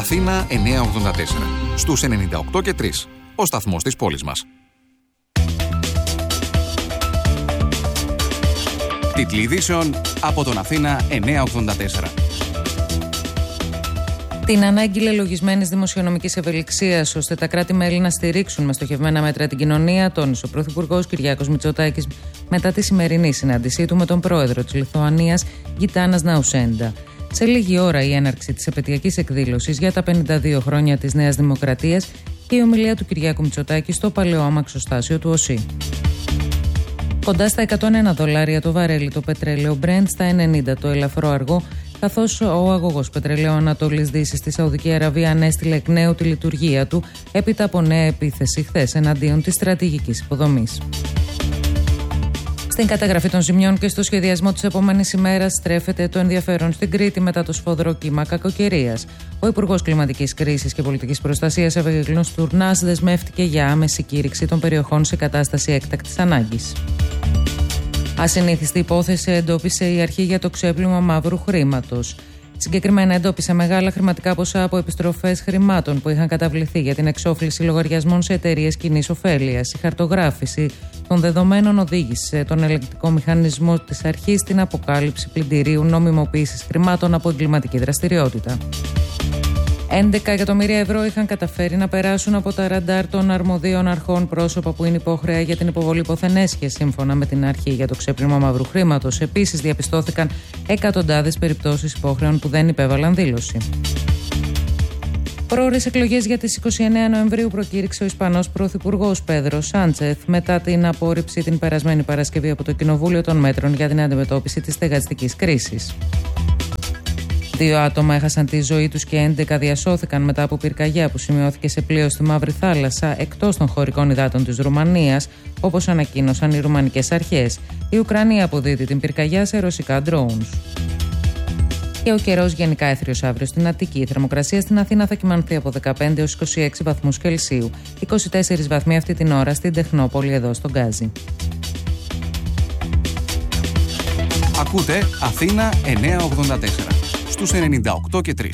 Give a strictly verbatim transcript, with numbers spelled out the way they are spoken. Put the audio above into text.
Αθήνα εννιακόσια ογδόντα τέσσερα. Στους ενενήντα οκτώ και τρία. Ο σταθμός της πόλης μας. Τίτλοι ειδήσεων από τον Αθήνα εννιακόσια ογδόντα τέσσερα. Την ανάγκη λελογισμένης δημοσιονομικής ευελιξίας ώστε τα κράτη-μέλη να στηρίξουν με στοχευμένα μέτρα την κοινωνία, τόνισε ο Πρωθυπουργός Κυριάκος Μητσοτάκης μετά τη σημερινή συνάντησή του με τον πρόεδρο της Λιθουανίας Γκιτάνας Ναουσέντα. Σε λίγη ώρα η έναρξη της επετειακής εκδήλωσης για τα πενήντα δύο χρόνια της Νέας Δημοκρατίας και η ομιλία του Κυριάκου Μητσοτάκη στο παλαιό αμαξοστάσιο του ΟΣΥ. Κοντά στα εκατόν ένα δολάρια το βαρέλι το πετρέλαιο Brent, στα ενενήντα το ελαφρό αργό, καθώς ο αγωγός πετρελαίου Ανατολής Δύσης στη Σαουδική Αραβία ανέστειλε εκ νέου τη λειτουργία του έπειτα από νέα επίθεση χθες εναντίον της στρατηγικής υποδομής. Στην καταγραφή των ζημιών και στο σχεδιασμό της επόμενης ημέρας στρέφεται το ενδιαφέρον στην Κρήτη μετά το σφοδρό κύμα κακοκαιρίας. Ο Υπουργός Κλιματικής Κρίσης και Πολιτικής Προστασίας Ευαγγελινός Τουρνάς δεσμεύτηκε για άμεση κήρυξη των περιοχών σε κατάσταση έκτακτης ανάγκης. Ασυνήθιστη υπόθεση εντόπισε η αρχή για το ξέπλυμα μαύρου χρήματος. Συγκεκριμένα εντόπισε μεγάλα χρηματικά ποσά από επιστροφές χρημάτων που είχαν καταβληθεί για την εξόφληση λογαριασμών σε εταιρείες κοινής ωφέλειας. Η χαρτογράφηση των δεδομένων οδήγησε τον ελεγκτικό μηχανισμό της αρχής στην αποκάλυψη πλυντηρίου νομιμοποίησης χρημάτων από εγκληματική δραστηριότητα. έντεκα εκατομμύρια ευρώ είχαν καταφέρει να περάσουν από τα ραντάρ των αρμοδίων αρχών πρόσωπα που είναι υπόχρεα για την υποβολή υποθενέσχες, σύμφωνα με την αρχή για το ξέπλυμα μαύρου χρήματος. Επίσης, διαπιστώθηκαν εκατοντάδες περιπτώσεις υπόχρεων που δεν υπέβαλαν δήλωση. Πρόορες εκλογές για τις είκοσι εννέα Νοεμβρίου προκήρυξε ο Ισπανός Πρωθυπουργός Πέδρο Σάντσεθ μετά την απόρριψη την περασμένη Παρασκευή από το Κοινοβούλιο των μέτρων για την αντιμετώπιση της στεγαστικής κρίσης. Δύο άτομα έχασαν τη ζωή τους και έντεκα διασώθηκαν μετά από πυρκαγιά που σημειώθηκε σε πλοίο στη Μαύρη Θάλασσα εκτός των χωρικών υδάτων της Ρουμανίας, όπως ανακοίνωσαν οι ρουμανικές αρχές. Η Ουκρανία αποδίδει την πυρκαγιά σε ρωσικά drones. Και ο καιρός γενικά έθριος αύριο στην Αττική. Η θερμοκρασία στην Αθήνα θα κυμανθεί από δεκαπέντε έως είκοσι έξι βαθμούς Κελσίου. είκοσι τέσσερις βαθμοί αυτή την ώρα στην Τεχνόπολη εδώ στον Γκάζι. Ακούτε Αθήνα εννιακόσια ογδόντα τέσσερα στους ενενήντα οκτώ και τρία.